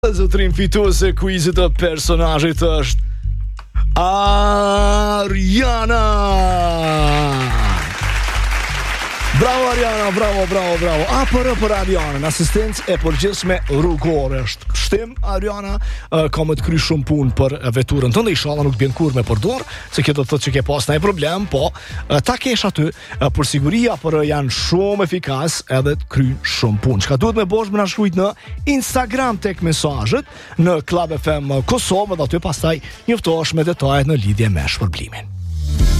Zotrim fituese quizit të personazhit është Ariana. Bravo Ariana, bravo. Për Ariana, në asistencë e përgjithshme rrugore është. Shtim Ariana, ka më të kry shumë punë për veturën tënde, inshallah nuk bën kurrë me përdor, se kjo do të thotë që ke pas ndonjë problem, po ta kesh aty për siguria, por janë shumë efikas edhe të kryjnë shumë punë. Çka duhet me bosh më na shkruajt në Instagram tek mesazhet në Club FM Kosovë, dhe aty pastaj njoftohesh me detajet në lidhje me shpërblimin.